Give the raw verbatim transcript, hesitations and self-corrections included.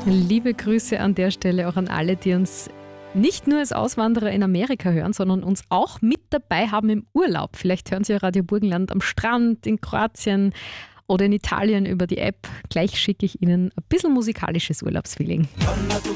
Liebe Grüße an der Stelle auch an alle, die uns nicht nur als Auswanderer in Amerika hören, sondern uns auch mit dabei haben im Urlaub. Vielleicht hören Sie ja Radio Burgenland am Strand, in Kroatien oder in Italien über die App. Gleich schicke ich Ihnen ein bisschen musikalisches Urlaubsfeeling.